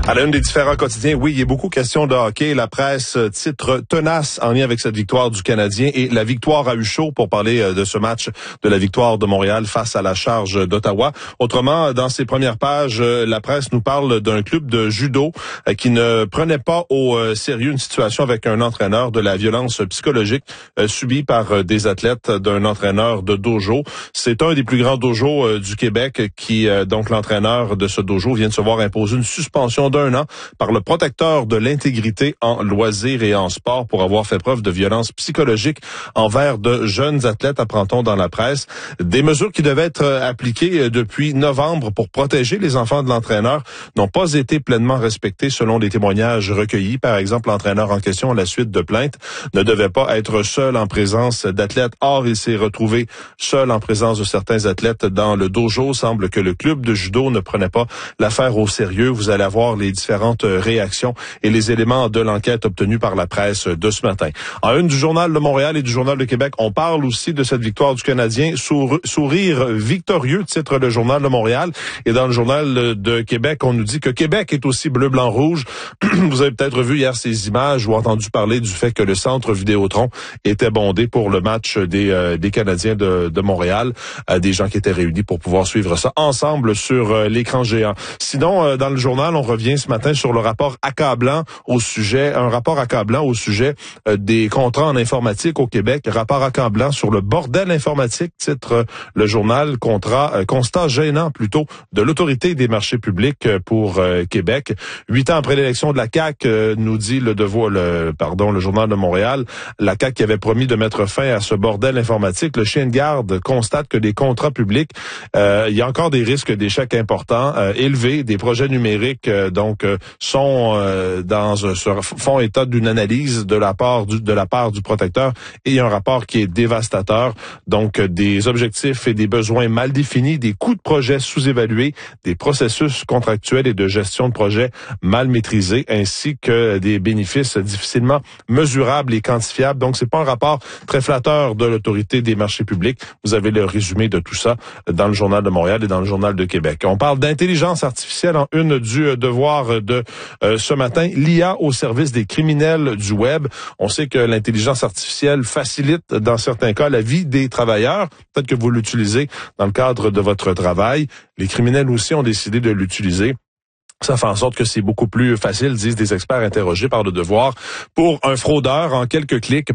À la une des différents quotidiens, oui, il y a beaucoup question de hockey. La presse titre tenace en lien avec cette victoire du Canadien et la victoire a eu chaud pour parler de ce match de la victoire de Montréal face à la Charge d'Ottawa. Autrement, dans ses premières pages, la presse nous parle d'un club de judo qui ne prenait pas au sérieux une situation avec un entraîneur, de la violence psychologique subie par des athlètes d'un entraîneur de dojo. C'est un des plus grands dojos du Québec qui, donc l'entraîneur de ce dojo, vient de se voir imposer une suspension d'1 an par le protecteur de l'intégrité en loisirs et en sport pour avoir fait preuve de violence psychologique envers de jeunes athlètes, apprend-on dans la presse. Des mesures qui devaient être appliquées depuis novembre pour protéger les enfants de l'entraîneur n'ont pas été pleinement respectées selon les témoignages recueillis. Par exemple, l'entraîneur en question, à la suite de plaintes, ne devait pas être seul en présence d'athlètes. Or, il s'est retrouvé seul en présence de certains athlètes dans le dojo. Semble que le club de judo ne prenait pas l'affaire au sérieux. Vous allez avoir les différentes réactions et les éléments de l'enquête obtenus par la presse de ce matin. En une du Journal de Montréal et du Journal de Québec, on parle aussi de cette victoire du Canadien. Sourire victorieux, titre le Journal de Montréal. Et dans le Journal de Québec, on nous dit que Québec est aussi bleu, blanc, rouge. Vous avez peut-être vu hier ces images ou entendu parler du fait que le centre Vidéotron était bondé pour le match des Canadiens de Montréal. Des gens qui étaient réunis pour pouvoir suivre ça ensemble sur l'écran géant. Sinon, dans le journal, on revient ce matin sur le rapport accablant au sujet des contrats en informatique au Québec. Rapport accablant sur le bordel informatique, titre le journal. Constat gênant plutôt de l'autorité des marchés publics pour Québec. 8 ans après l'élection de la CAQ, nous dit le Journal de Montréal, la CAQ qui avait promis de mettre fin à ce bordel informatique. Le chien de garde constate que les contrats publics, il y a encore des risques d'échec importants, élevés. Des projets numériques font état d'une analyse de la part du protecteur, et il y a un rapport qui est dévastateur. Donc des objectifs et des besoins mal définis, des coûts de projet sous-évalués, des processus contractuels et de gestion de projet mal maîtrisés, ainsi que des bénéfices difficilement mesurables et quantifiables. Donc c'est pas un rapport très flatteur de l'autorité des marchés publics. Vous avez le résumé de tout ça dans le Journal de Montréal et dans le Journal de Québec. On parle d'intelligence artificielle en une du Devoir de ce matin. L'IA au service des criminels du web. On sait que l'intelligence artificielle facilite dans certains cas la vie des travailleurs. Peut-être que vous l'utilisez dans le cadre de votre travail. Les criminels aussi ont décidé de l'utiliser. Ça fait en sorte que c'est beaucoup plus facile, disent des experts interrogés par le Devoir, pour un fraudeur en quelques clics